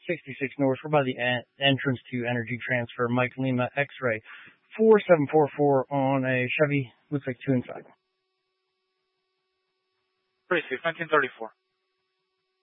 66 North. We're by the entrance to Energy Transfer. Mike Lima X-Ray 4744 on a Chevy. Looks like 2 inside. Pretty safe, 1934.